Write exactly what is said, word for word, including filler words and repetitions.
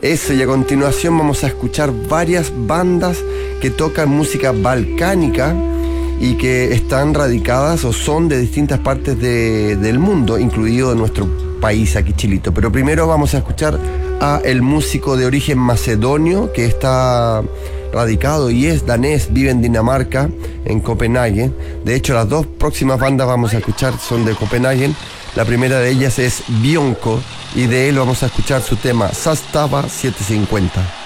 Eso, y a continuación vamos a escuchar varias bandas que tocan música balcánica y que están radicadas o son de distintas partes de, del mundo, incluido de nuestro país aquí, Chilito. Pero primero vamos a escuchar a el músico de origen macedonio que está radicado y es danés, vive en Dinamarca, en Copenhague. De hecho, las dos próximas bandas vamos a escuchar son de Copenhague. La primera de ellas es Bionco y de él vamos a escuchar su tema Zastava setecientos cincuenta.